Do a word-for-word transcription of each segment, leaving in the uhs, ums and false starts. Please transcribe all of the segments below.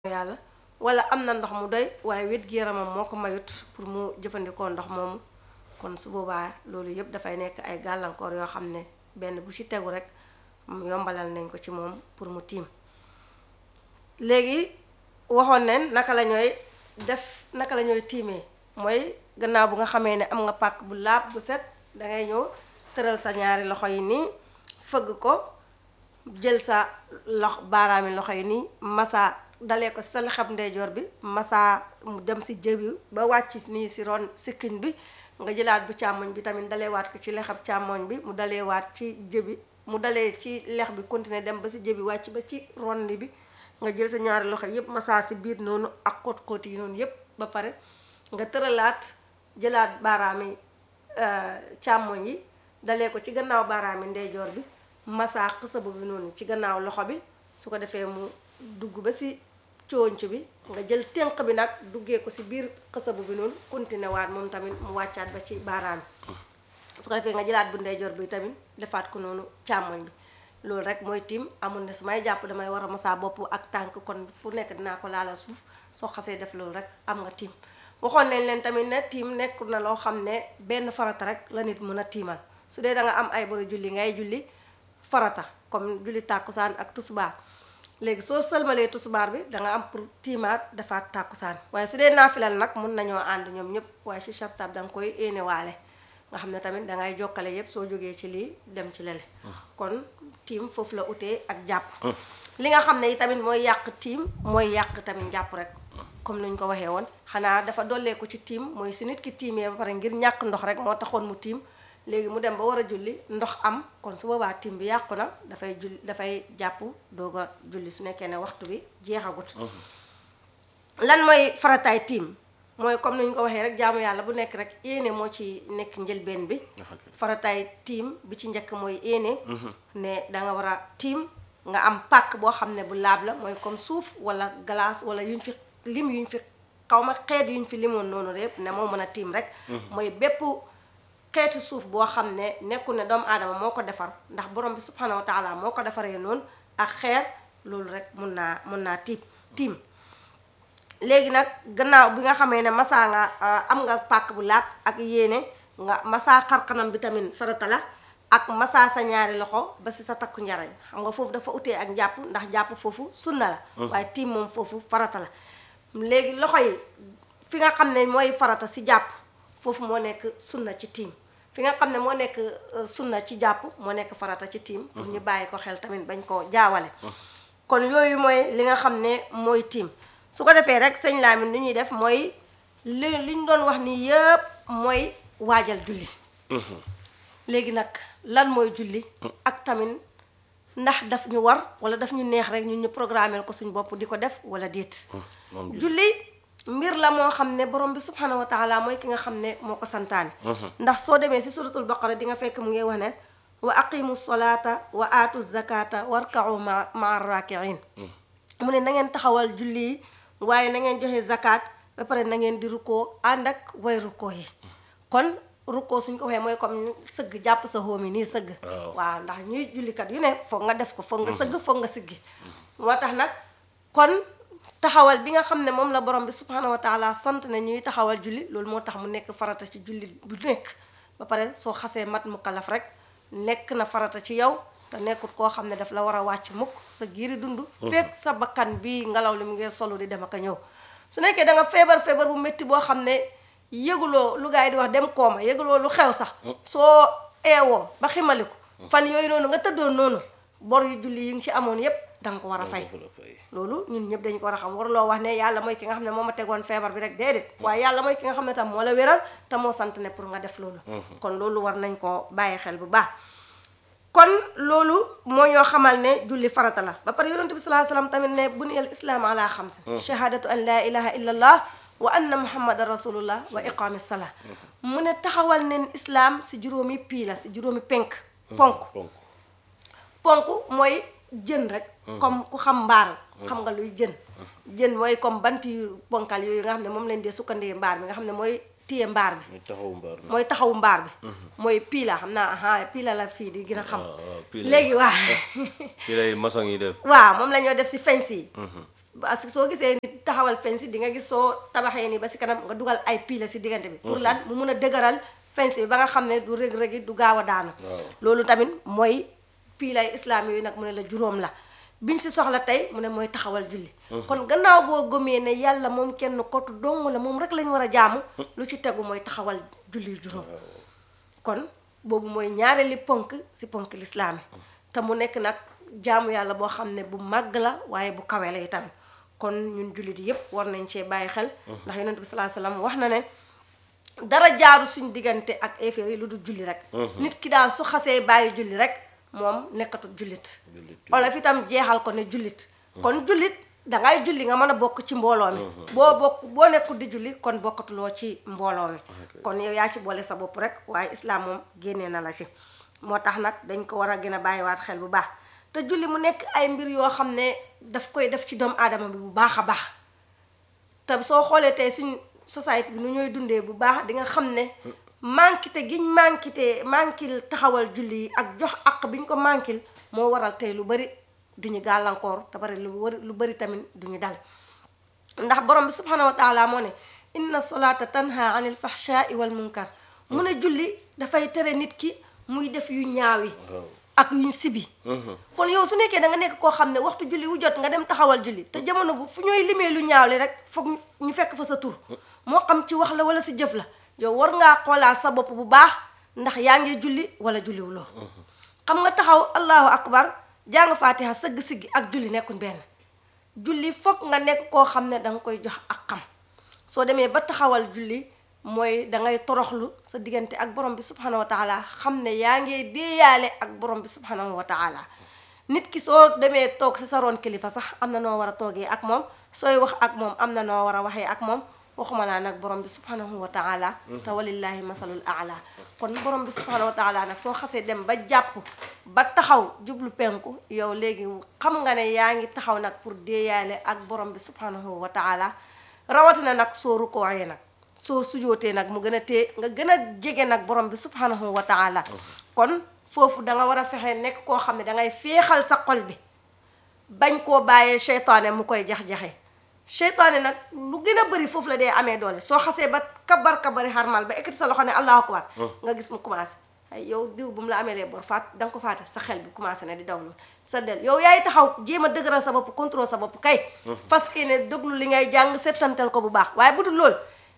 yàlla wala am na ndox mu doy waaye wét gi yaramam moo ko mayut pour mu jëfandikoo ndox moomu kon su boobaa loolu yëpp dafay nekk ay gàllankoor yoo xam ne benn bu ci tegu rek mu yombalal nañ ko ci moom pour mu tiim léegi waxoon nañ naka la ñooy def naka la ñooy tiimee mooy gannaaw bu nga xamee ne am nga pàkk bu laab bu set dangay ñëw tëral sa ñaari loxo yi nii fëgg ko jël sa lox baaraami loxo yi nii massa dalee ko sa lexab ndeyjoor bi massa mu dem si jëbi ba wàcc nii si ron sikkiñ bi nga jëlaat bu càmmoñ bi tamit daleewaat ko ci lexab càmmoñ bi mu daleewaat ci jëbi mu dalee ci lex bi continuer dem ba si jëbi wàcc ba ci ron li bi nga jël sa ñaari loxo yépp massa si biir noonu ak xóot xóot yi noonu yépp ba pare nga tëralaat jëlaat baaraami càmmoñ yi dalee ko ci gannaaw baaraami ndeyjoor bi massa xësabu bi noonu ci gannaaw loxo bi su ko defee mu dugg ba si coonc bi nga jël tënk bi nag duggee ko si biir xësabu bi noonu continué waat moom tamit mu wàccaat ba ci baaraam su ko defee nga jëlaat bu ndeyjoor bi tamit defaat ko noonu càmmoñ bi loolu rek mooy tiim amul ne su may jàpp damay war a masaa bopp ak tànk kon fu nekk dinaa ko laalal suuf soo xasee def loolu rek am nga tiim waxoon nañ leen tamit ne tiim nekk na loo xam ne benn farata rek la nit mën a tiimal su dee da nga am ay bari julli ngay julli farata comme julli tàkkusaan ak tusbaar léegi soo sëlmalee tusbaar bi danga am pour tiimaat defaat tàkkusaan waaye su dee naafilal nag mun nañoo ànd ñoom ñëpp waaye ci chartab danga koy éenewaale nga xam ne tamit dangay jokkale yépp soo jógee ci lii dem ci lele kon tiim foofu la utee ak jàpp li nga xam ne yi tamit mooy yàq tiim mooy yàq tamit jàpp rek comme nuñ ko waxee woon xanaa dafa dolleeku ci tiim mooy su nit ki tiimee ba pare ngir ñàkk ndox rek moo taxoon mu tiim léegi mu dem ba war a julli ndox am kon su boobaa tiim bi yàqu na dafay julli dafay jàpp doog a julli su nekkee ne waxtu bi jeexagut lan mooy farataay tiim mooy comme ni ñu ko waxee rek jaamu yàlla bu nekk rek yéene moo ci nekk njëlbeen bi farataay tiim bi ci njëkk mooy yéene ne danga war a tiim nga am pàkk boo xam ne bu laab la mooy comme suuf wala glace wala yuñ fi lim yuñ fi xaw ma xeet yuñ fi limoon noonu rek ne moo mën a tiim rek mooy bépp xeetu suuf boo xam ne nekku ne doomu aadama moo ko defar ndax borom bi subhanahu wa taala moo ko defaree noonu ak xeer loolu rek mun naa mun naa tiim tiim léegi nag gannaaw bi nga xamee ne massa nga am nga pàkk bu laab ak yéene nga massa xarkanam bi tamit farata la ak massa sa ñaari loxo ba si sa takku njarañ xam nga foofu dafa utee ak jàpp ndax jàpp foofu sunna la waaye tiim moom foofu farata la léegi loxo yi fi nga xam ne mooy farata si jàpp foofu moo nekk sunna ci tiim fi nga xam ne moo nekk sunna ci jàpp moo nekk farata ci tiim pour ñu bàyyi ko xel tamit bañ koo jaawale kon yooyu mooy li nga xam ne mooy tiim su ko defee rek sëñ Lamine li ñuy def mooy li li ñu doon wax nii yëpp mooy waajal julli léegi nag lan mooy julli ak tamit ndax daf ñu war wala daf ñu neex rek ñun ñu programmeel ko suñ bopp di ko def wala déet julli mbir la moo xam ne borom bi subhanahu wa taala mooy ki nga xam ne moo ko santaane ndax soo demee si suratul baqara di nga fekk mu ngi wax ne wa aqimu solata wa aatu zakata warkau ma maa rakiin mu ne na ngeen taxawal julli yi waaye na ngeen joxe zakat ba pare na ngeen di rukkoo ànd ak way rukkoo yi kon rukkoo suñ ko waxee mooy comme sëgg jàpp sa xóomi nii sëgg waaw ndax ñuy jullikat yu ne foog nga def ko foog nga sëgg foog nga siggi moo tax nag kon taxawal bi nga xam ne moom la borom bi subhanahu wa taala sant ne ñuy taxawal julli loolu moo tax mu nekk farata ci julli bu nekk ba pare soo xasee mat mu kalaf rek nekk na farata ci yow te nekkut koo xam ne daf la war a wàcc mukk sa giiri dund fekk sa bakkan bi ngelaw li mu ngi solu di dem ak a ñëw su nekkee da nga feebar feebar bu métti boo xam ne yëguloo lu gaa yi di wax dem kooma yëguloo lu xew sax soo eewoo ba ximaliku fan yooyu noonu nga tëddoon noonu bor yu julli yi ngi ci amoon yépp danga ko war a fay loolu ñun ñëpp dañu ko war a xam waruloo wax ne yàlla mooy ki nga xam ne moo ma tegoon feebar bi rek déedéet waaye yàlla mooy ki nga xam ne tam moo la wéral te moo sant ne pour nga def loolu kon loolu war nañ ko bàyyi xel bu baax kon loolu moo ñoo xamal ne julli farata la ba pare yonent bi sallallahu alayhi wasallam tamit ne buniyal islaam ala xamsa shahadatu an la ilaha illa allah wa anna muhammadan rasulullah wa iqaami salaa mu ne taxawal neen islaam si juróomi pii la si juróomi penk ponk ponk mooy jën rek comme ku xam mbaar xam nga luy jën jën mooy comme bant yu ponkal yooyu nga xam ne moom lañ dee sukkandee mbaar bi nga xam ne mooy téye mbaar bi mooy taxawu mbaar bi mooy piila xam naa aha piila la fii di gën a xam léegi waa piila yi maçon yi def waaw moom la ñoo def si fence yi parce que soo gisee nit taxawal fence di nga gis soo tabaxee nii ba si kanam nga dugal ay pile si diggante bi pour lan mu mun a dëgëral fence bi ba nga xam ne du rëg-rëgi du gaaw a daanu loolu tamit mooy pilay islam yooyu nag mu ne la juróom la biñ si soxla tey mu ne mooy taxawal julli kon gannaaw boo gëmee ne yàlla moom kenn kottu dong la moom rek lañ war a jaamu lu ci tegu mooy taxawal julli juróom kon boobu mooy ñaareeli ponk si ponk lislaam yi te mu nekk nag jaamu yàlla boo xam ne bu màgg la waaye bu kawe la itam kon ñun jullit yépp war nañ cee bàyyi xel ndax yonent bi sallallahu alayhi wasallam wax na ne dara jaaru suñ diggante ak effet yi lu dul julli rek nit ki daal su xasee bàyyi julli rek moom nekkatul jullit wala fi tam jeexal ko ne jullit kon jullit dangay julli nga mën a bokk ci mbooloo mi boo bokk boo nekkul di julli kon bokkatuloo ci mbooloo mi kon yow yaa ci boole sa bopp rek waaye islam moom génnee na la ci moo tax nag dañ ko war a gën a bàyyiwaat xel bu baax te julli mu nekk ay mbir yoo xam ne daf koy def ci doomu aadama bi bu baax a baax te soo xoolee tey suñ société bi nu ñooy dundee bu baax di nga xam ne manquité giñ manquité manquil taxawal julli yi ak jox àq biñ ko manquil moo waral tey lu bari duñu gàllankoor te bari lu wari lu bari tamit duñu dal ndax borom bi subhanahu wa taala moo ne inna solata tanha anil fahshaai wal munkar mu ne julli dafay tere nit ki muy def yu ñaaw yi ak yuñ sibi kon yow su nekkee da nga nekk koo xam ne waxtu julli wu jot nga dem taxawal julli te jamono bu fu ñooy limee lu ñaaw li rek foog ñu fekk fa sa tur moo xam ci wax la wala si jëf la yow war ngaa xoolaat sa bopp bu baax ndax yaa ngi julli wala julliwuloo xam nga taxaw allahu akbar jàng faatiha sëgg siggi ak julli nekkuñ benn julli foog nga nekk koo xam ne danga koy jox ak xam soo demee ba taxawal julli mooy dangay toroxlu sa diggante ak borom bi subhanahu wa taala xam ne yaa ngi déeyaale ak borom bi subhanahu wa taala nit ki soo demee toog si sa roon kilifa sax am na noo war a toogee ak moom sooy wax ak moom am na noo war a waxee ak moom waxuma laa nag borom bi subhanahu wa taala te walillahi masalul aala kon borom bi subhanahu wa taala nag soo xasee dem ba jàpp ba taxaw jublu penku yow léegi xam nga ne yaa ngi taxaw nag pour déeyaale ak borom bi subhanahu wa taala rawatina nag soo rukooyee nag soo sujootee nag mu gën a tee nga gën a jege nag borom bi subhanahu wa taala kon foofu da nga war a fexe nekk koo xam ne dangay féexal sa xol bi bañ koo bàyyee seytaane mu koy jax-jaxe seytaane nag lu gën a bëri foofu la dee amee doole soo xasee ba kabar kabari xarmal ba ekkati sa loxo ne allahu akbar nga gis mu commencé ay yow diw bu mu la ameelee bor faat da nga ko faate sa xel bi commencé ne di dawlu sa del yow yaay taxaw jéem a dëgëral sa bopp contrôle sa bopp kay parce que ne déglu li ngay jàng settantal ko bu baax waaye bu dul loolu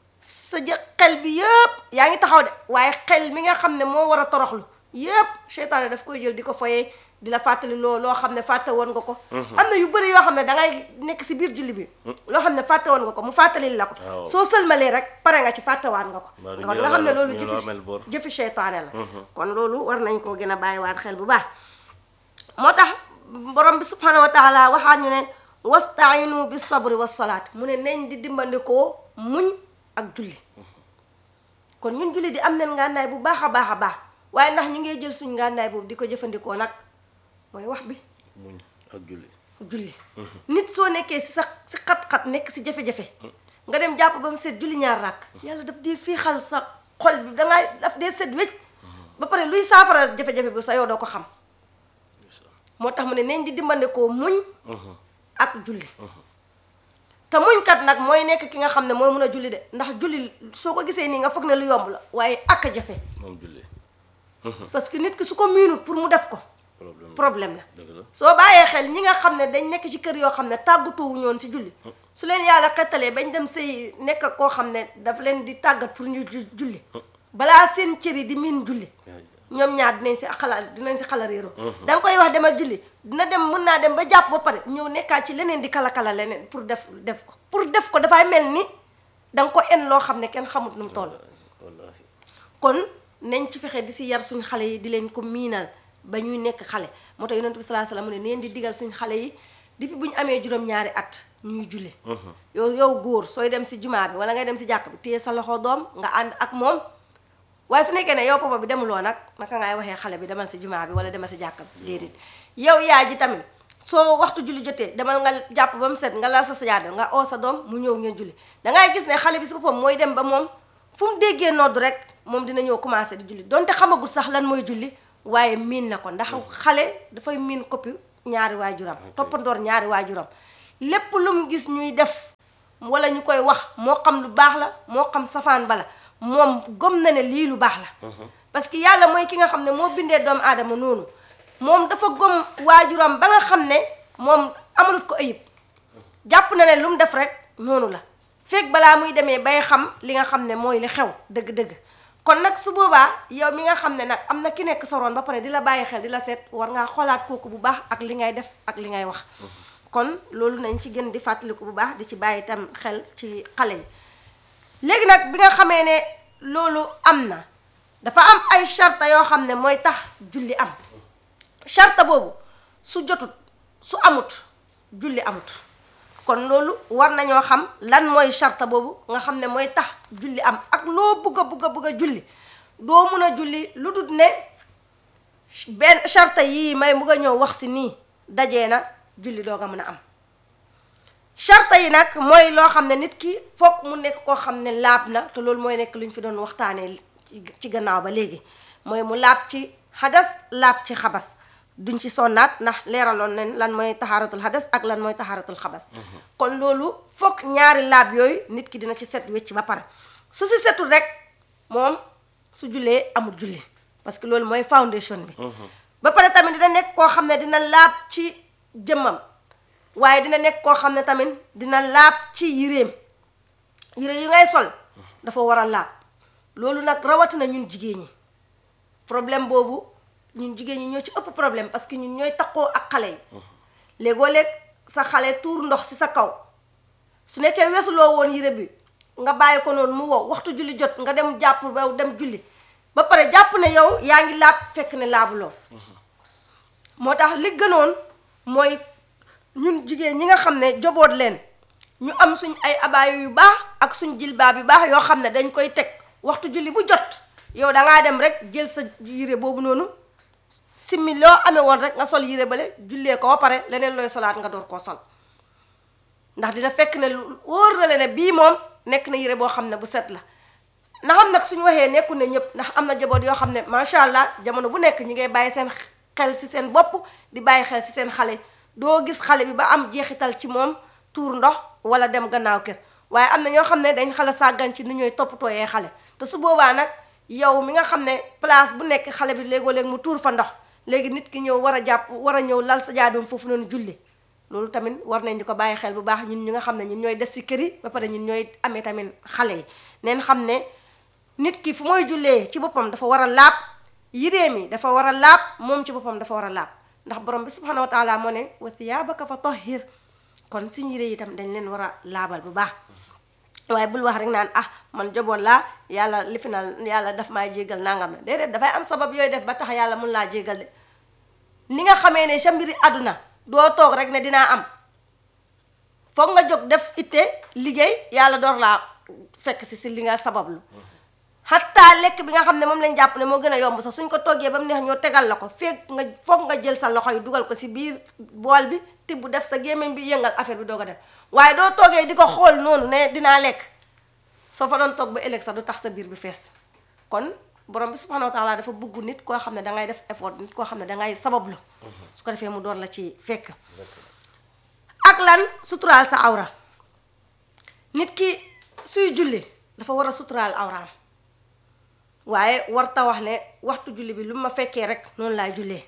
sa jë xel bi yëpp yaa ngi taxaw de waaye xel mi nga xam ne moo war a toroxlu yëpp seytaane daf koy jël di ko foyee di la fàttali loo loo xam ne fàtte woon nga ko am na yu bëri yoo xam ne dangay nekk si biir julli bi loo xam ne fàtte woon nga ko mu fàttali la ko soo sëlmalee rek pare nga ci fàttewaat nga ko kon nga xam ne loolu jëfi jëfi seytaane la kon loolu war nañ koo gën a bàyyiwaat xel bu baax moo tax borom bi subhanahu wa taala waxaat ñu ne wastainu bis sabri was salaat mu ne nañ di dimbandikoo muñ ak julli kon ñun julli di am nañ ngànnaay bu baax a baax a baax waaye ndax ñu ngi jël suñ ngànnaay boobu di ko jëfandikoo nag mooy wax bi muñ ak julli julli nit soo nekkee si sa si xat-xat nekk si jafe-jafe nga dem jàpp ba mu set julli ñaar ràkk yàlla daf di fiixal sa xol bi dangay daf dee set wécc ba pare luy saafara jafe-jafe bi sa yow doo ko xam moo tax mu ne nañ di dimbandikoo muñ ak julli te muñkat nag mooy nekk ki nga xam ne mooy mun a julli de ndax julli soo ko gisee nii nga foog ne lu yomb la waaye ak a jafe moom julli parce que nit ki su ko miinut pour mu def ko problème la dëgg la soo bàyyee xel ñi nga xam ne dañ nekk ci kër yoo xam ne tàggatuwu ñoon si julli su leen yàlla xettalee bañ dem sëy nekk koo xam ne daf leen di tàggat pour ñu julli balaa seen cër yi di miin julli ñoom ñaar dinañ si xala dinañ si xala réero da nga koy wax demal julli dina dem mun naa dem ba jàpp ba pare ñëw nekkaat ci leneen di kala-kala leneen pour def def ko pour def ko dafay mel ni da nga ko en loo xam ne kenn xamut nu mu toll wallaahi kon nañ ci fexe di si yar suñ xale yi di leen ko miinal ba ñuy nekk xale moo tax yonent bi sallallahu alayhi wasallam mu ne neen di digal suñ xale yi depuis bu ñu amee juróom-ñaari at ñuy julli yow yow góor sooy dem si jumaa bi wala ngay dem si jàkk bi téye sa loxo doom nga ànd ak moom waaye su nekkee ne yow papa bi demuloo nag naka ngay waxee xale bi demal si jumaa bi wala demal si jàkk bi déedéet yow yaay ji tamit soo waxtu julli jotee demal nga jàpp ba mu set nga la sa sajaada nga oo sa doom mu ñëw ngeen julli dangay gis ne xale bi si boppam mooy dem ba moom fu mu déggee noddu rek moom dina ñëw commencé di julli donte xamagul sax lan mooy julli waaye miin na ko ndax xale dafay miin koppi ñaari waajuram toppandoor ñaari waajuram lépp lu mu gis ñuy def wala ñu koy wax moo xam lu baax la moo xam safaan ba la moom gëm na ne lii lu baax la parce que yàlla mooy ki nga xam ne moo bindee doomu aadama noonu moom dafa gëm waajuram ba nga xam ne moom amalut ko ayib jàpp na ne lu mu def rek noonu la fekk balaa muy demee bay xam li nga xam ne mooy li xew dëgg-dëgg kon nag su boobaa yow mi nga xam ne nag am na ki nekk soroon ba pare di la bàyyi xel di la seet war ngaa xoolaat kooku bu baax ak li ngay def ak li ngay wax kon loolu nañ ci gën di fàttaliku bu baax di ci bàyyi tam xel ci xale yi léegi nag bi nga xamee ne loolu am na dafa am ay charta yoo xam ne mooy tax julli am charta boobu su jotut su amut julli amut kon loolu war nañoo xam lan mooy charta boobu nga xam ne mooy tax julli am ak loo bugg a bugg a bugg a julli doo mun a julli lu dul ne benn charta yii may bugg a ñëw wax si nii dajee na julli doo nga mën a am charta yi nag mooy loo xam ne nit ki foog mu nekk koo xam ne laab na te loolu mooy nekk lu ñu fi doon waxtaanee ci gannaaw ba léegi mooy mu laab ci xadas laab ci xabas duñ ci sonnaat ndax leeraloon nañ lan mooy taxaaratul xadas ak lan mooy taxaaratul xabas kon loolu foog ñaari laab yooyu nit ki dina ci set wecc ba pare su si setul rek moom su jullee amul julli parce que loolu mooy foundation bi ba pare tamit dina nekk koo xam ne dina laab ci jëmmam waaye dina nekk koo xam ne tamit dina laab ci yiréem yére yi ngay sol dafa war a laab loolu nag rawatina ñun jigéen ñi problème boobu ñun jigéen ñi ñoo ci ëpp problème parce que ñun ñooy takkoo ak xale yi léegoo léeg sa xale tuur ndox ci sa kaw su nekkee wesuloo woon yére bi nga bàyyi ko noonu mu wow waxtu julli jot nga dem jàpp ba dem julli ba pare jàpp ne yow yaa ngi laab fekk ne laabuloo moo tax li gënoon mooy ñun jigéen ñi nga xam ne joboot leen ñu am suñ ay abaayu yu baax ak suñ jilbaab yu baax yoo xam ne dañ koy teg waxtu julli bu jot yow dangaa dem rek jël sa yére boobu noonu simmi loo amee woon rek nga sol yére bale jullee ko ba pare leneen looy solaat nga door koo sol ndax dina fekk ne lu wóor na le ne bii moom nekk na yére boo xam ne bu set la na xam nag suñu waxee nekku ne ñëpp ndax am na jaboot yoo xam ne macha allah jamono bu nekk ñi ngay bàyyi seen xel si seen bopp di bàyyi xel si seen xale doo gis xale bi ba am jeexital ci moom tuur ndox wala dem gannaaw kër waaye am na ñoo xam ne dañ xale sàggan ci ni ñooy toppatooyee xale te su boobaa nag yow mi nga xam ne place bu nekk xale bi léegoo léeg mu tuur fa ndox léegi nit ki ñëw war a jàpp war a ñëw lal sa jaadoom foofu noonu julli loolu tamit war nañ di ko bàyyi xel bu baax ñun ñi nga xam ne ñun ñooy des ci kër yi ba pare ñun ñooy amee tamit xale yi neen xam ne nit ki fu mooy jullee ci boppam dafa war a laab yiree mi dafa war a laab moom ci boppam dafa war a laab ndax borom bi subhanahu wa taala moo ne wa thiyaabaka fa tahhir kon suñu yére yi itam dañ leen war a laabal bu baax waaye bul wax rek naan ah man joboon laa yàlla li fi naan yàlla daf maa jégal nangam na déedéet dafay am sabab yooyu def ba tax yàlla mun laa jégal de ni nga xamee ne sa mbiri àdduna doo toog rek ne dinaa am foog nga jóg def itte liggéey yàlla door laa fekk si si li nga sabablu xataa lekk bi nga xam ne moom lañ jàpp ne moo gën a yomb sax suñ ko toggee ba mu neex ñoo tegal la ko fekk nga foog nga jël sa loxo yi dugal ko si biir bool bi tibb def sa gémmiñ bi yëngal affaire bi doog a def waaye doo toogee di ko xool noonu ne dinaa lekk soo fa doon toog ba ëllëg sax du tax sa biir bi fees kon borom bi subhanahu wa taala dafa bëgg nit koo xam ne dangay def effort nit koo xam ne dangay sabablu su ko defee mu door la ci fekk ak lan suturaal sa awra nit ki suy julli dafa war a suturaal awraam waaye warta wax ne waxtu julli bi lu ma fekkee rek noonu laay jullee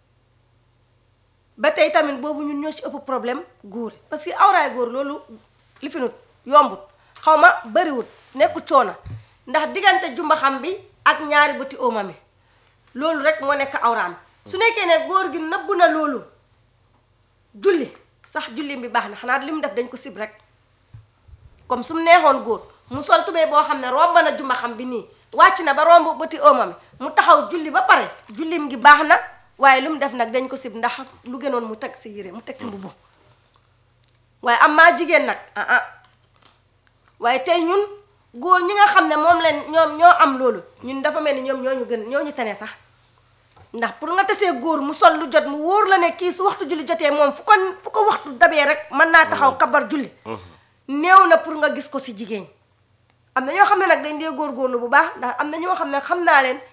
ba tey tamit boobu ñun ñoo ci ëpp problème góor parce que awraay góor loolu li fi nut yombut xaw ma bariwut nekku coona ndax diggante jumba xam bi ak ñaari bëti ooma mi loolu rek moo nekk awraam su nekkee ne góor gi nëbb na loolu julli sax julli bi baax na xanaa li mu def dañ ko sib rek comme su mu neexoon góor mu sol tubéy boo xam ne romb na jumba xam bi nii wàcc na ba romb bëti ooma mi mu taxaw julli ba pare jullim gi baax na waaye lu mu def nag dañ ko sib ndax lu gënoon mu teg si yére mu teg si mbubu waaye am maa jigéen nag ah ah waaye tey ñun góor ñi nga xam ne moom leen ñoom ñoo am loolu ñun dafa mel ni ñoom ñoo ñu gën ñoo ñu tane sax ndax pour nga tesee góor mu sol lu jot mu wóor la ne kii su waxtu julli jotee moom fu ko fu ko waxtu dabee rek mën naa taxaw kabar julli néew na pour nga gis ko si jigéen am na ñoo xam ne nag dañ dee góorgóorlu bu baax ndax am na ñoo xam ne xam naa leen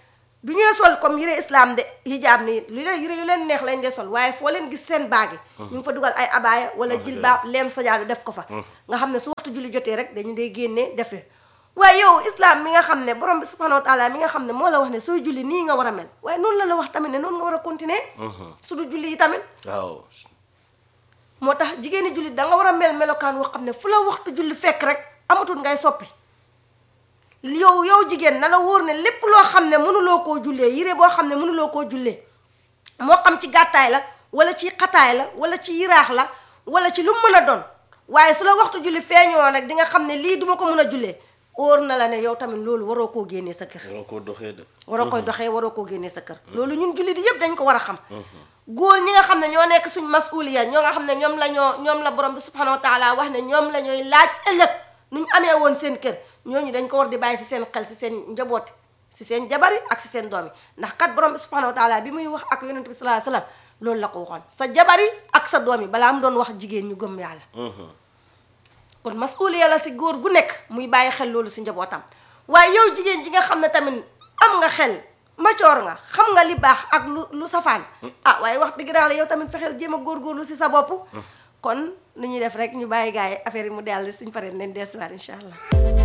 du ñuy sol comme yére islam de hijab nii li leen yére yu leen neex lañ dee sol waaye foo leen gis seen baagi ñu ngi fa dugal ay abaya wala jilbaab leem sajaadu def ko fa nga xam ne su waxtu julli jotee rek dañu dee génnee def le waaye yow islam mi nga xam ne borom bi subhanahu wa taala mi nga xam ne moo la wax ne sooy julli nii nga war a mel waaye noonu la la wax tamit ne noonu nga war a continuer su du julli yi tamit waaw moo tax jigéeni julli da nga war a mel melokaan woo xam ne fu la waxtu julli fekk rek amatul ngay soppi yow yow jigéen na la wóor ne lépp loo xam ne mënuloo koo jullee yére boo xam ne mënuloo koo jullee moo xam ci gàttaay la wala ci xataay la wala ci yiraax la wala ci lu mu mën a doon waaye su la waxtu julli feeñoo nag di nga xam ne lii duma ko mën a jullee óor na la ne yow tamit loolu waroo koo génnee sa kër waroo koo doxee de waroo koy doxee waroo koo génnee sa kër loolu ñun julli di yëpp dañ ko war a xam góor ñi nga xam ne ñoo nekk suñ masuliya ñoo nga xam ne ñoom la ñoo ñoom la borom bi subhanahu wa taala wax ne ñoom la ñooy laaj ëllëg nuñ amee woon seen kër ñooñu dañ ko war di bàyyi si seen xel si seen njabooti si seen jabari ak si seen doom yi ndax kat borom bi subhanahu wa taala bi muy wax ak yonent bi sallallahu alayhi wasallam loolu la ko waxoon sa jabari ak sa doom yi balaa mu doon wax jigéen ñu gëm yàlla kon masuliya la si góor gu nekk muy bàyyi xel loolu si njabootam waaye yow jigéen ji nga xam ne tamit am nga xel macoor nga xam nga li baax ak lu lu safaan ah waaye wax dëgg daal yow tamit fexeel jéem a góorgóorlu si sa bopp kon lu ñuy def rek ñu bàyyi gars yi affaire yi mu dellu suñ paree nañ desuwaat incha allah.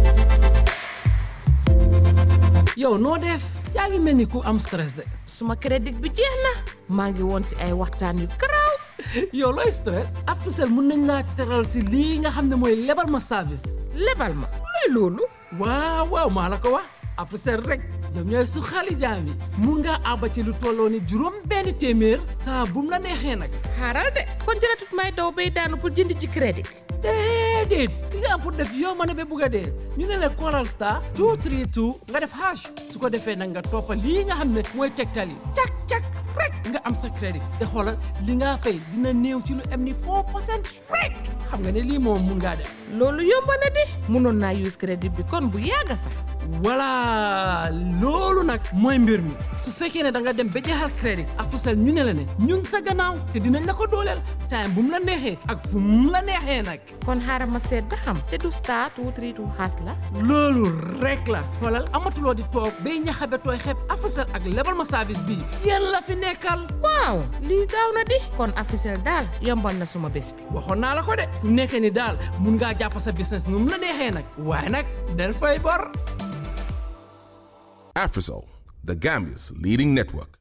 yow noo def yaa ngi mel ni ku am stress de. suma crédit bi jeex na maa ngi woon si ay waxtaan yu garaaw. yow looy stress. Africell mun nañ laa teral si lii nga xam ne mooy lebal ma service. lebal ma luy loolu. waaw waaw maa la ko wax Africell rek ñoom ñooy su xali jaam yi mun ngaa àbba ci lu tolloo ni juróom benn téeméer saa bu mu la neexee nag. xaaral de kon jëratut may daw bay daanu pour jënd ci crédit. déedéet li nga am pour def yow ma ne ba bugg a dee ñu ne la Coral Star two three two nga def hash su ko defee nag nga toppa lii nga xam ne mooy tegtal yi cak cak rek nga am sa crédit te xoolal li nga fay dina néew ci lu am ni four percent rek xam nga ne lii moom mun ngaa def. loolu yomb na de mënoon naa use crédit bi kon bu yàgga sax. voilà loolu nag mooy mbir mi su fekkee ne da nga dem ba jeexal crédit Africell ñu ne la ne ñun sa gannaaw te dinañ la ko dooleel time bu mu la neexee ak fu mu la neexee nag. kon xaaral ma seet ba xam te du star two three two xaas la. loolu rek la xoolal amatuloo di toog bay ñaxabe tooy xeeb Africell ak lebal ma service bii yéen la fi nekkal. waaw lii gaaw na di kon Africell daal yombal na suma bés bi. waxoon naa la ko de fu nekkee ni daal mun ngaa jàpp sa business nu mu la neexee nag waaye nag del fay bor. Africell, the Gambia's leading network.